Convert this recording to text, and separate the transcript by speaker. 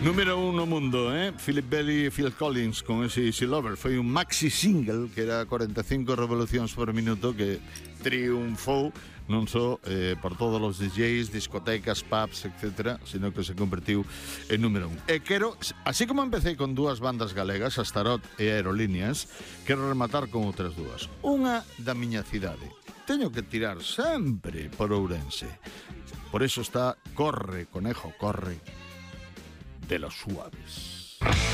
Speaker 1: Número 1 no mundo, Philip Bailey e Phil Collins con ese Easy Lover. Foi un maxi single que era 45 revolucións por minuto que triunfou non só por todos os DJs, discotecas, pubs, etc., sino que se convertiu en número 1. E quero, así como empecé con dúas bandas galegas, Astarot e Aerolíneas, quero rematar con outras dúas. Unha da miña cidade. Teño que tirar sempre por Ourense. Por eso está Corre, Conejo, corre, de los Suaves.